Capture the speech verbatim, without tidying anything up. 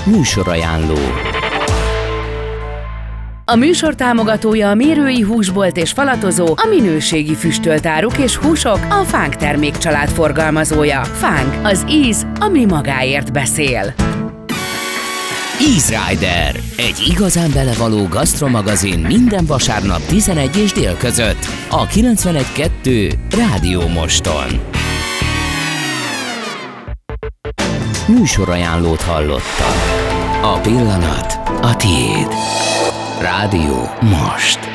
Műsorajánló. A műsor támogatója a Mérői Húsbolt és Falatozó, a minőségi füstölt áruk és húsok, a Fánk termékcsalád forgalmazója. Fánk, az íz, ami magáért beszél. Easy Rider, egy igazán belevaló gasztromagazin minden vasárnap tizenegy és dél között a kilencvenegy kettő Rádió Moston. Műsorajánlót hallottak. A pillanat a tiéd. Rádió Most.